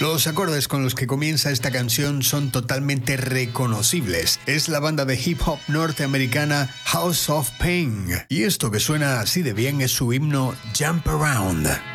Los acordes con los que comienza esta canción son totalmente reconocibles. Es la banda de hip hop norteamericana House of Pain. Y esto que suena así de bien es su himno Jump Around.